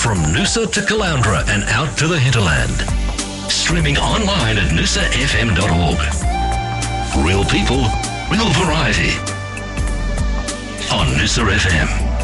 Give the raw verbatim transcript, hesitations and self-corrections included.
From Noosa to Caloundra and out to the hinterland. Streaming online at noosa f m dot org. Real people, real variety. On Noosa F M.